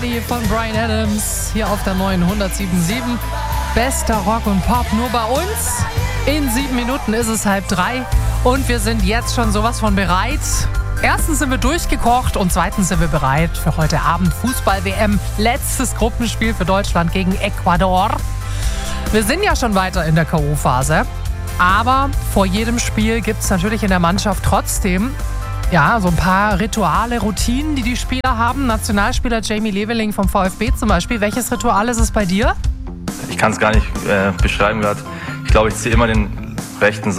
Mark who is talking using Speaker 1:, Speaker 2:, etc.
Speaker 1: Ready von Bryan Adams hier auf der neuen 107.7. Bester Rock und Pop nur bei uns. In 7 Minuten ist es 2:30 und wir sind jetzt schon sowas von bereit. Erstens sind wir durchgekocht und zweitens sind wir bereit für heute Abend Fußball-WM. Letztes Gruppenspiel für Deutschland gegen Ecuador. Wir sind ja schon weiter in der K.O.-Phase, aber vor jedem Spiel gibt es natürlich in der Mannschaft trotzdem so ein paar Rituale, Routinen, die Spieler haben. Nationalspieler Jamie Leveling vom VfB zum Beispiel. Welches Ritual ist es bei dir?
Speaker 2: Ich kann es gar nicht beschreiben gerade. Ich glaube, ich ziehe immer den rechten